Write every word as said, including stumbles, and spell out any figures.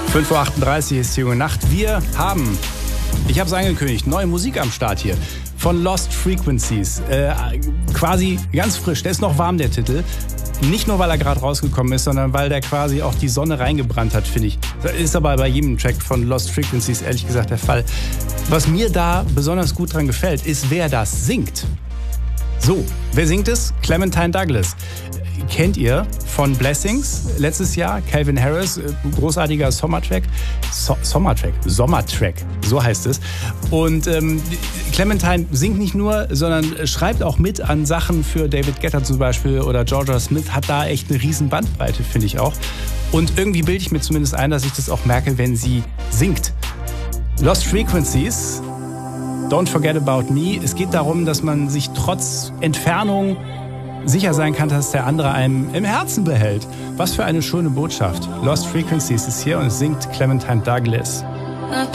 fünf Uhr achtunddreißig ist die junge Nacht. Wir haben, ich habe es angekündigt, neue Musik am Start hier. Von Lost Frequencies. Äh, quasi ganz frisch. Der ist noch warm, der Titel. Nicht nur, weil er gerade rausgekommen ist, sondern weil der quasi auch die Sonne reingebrannt hat, finde ich. Das ist aber bei jedem Track von Lost Frequencies ehrlich gesagt der Fall. Was mir da besonders gut dran gefällt, ist, wer das singt. So, wer singt es? Clementine Douglas. Kennt ihr von Blessings letztes Jahr? Calvin Harris, großartiger Sommertrack. So, Sommertrack, Sommertrack, so heißt es. Und ähm, Clementine singt nicht nur, sondern schreibt auch mit an Sachen für David Guetta zum Beispiel oder Georgia Smith. Hat da echt eine riesen Bandbreite, finde ich auch. Und irgendwie bilde ich mir zumindest ein, dass ich das auch merke, wenn sie singt. Lost Frequencies, Don't Forget About Me. Es geht darum, dass man sich trotz Entfernung sicher sein kann, dass der andere einem im Herzen behält. Was für eine schöne Botschaft. Lost Frequencies ist hier und singt Clementine Douglas.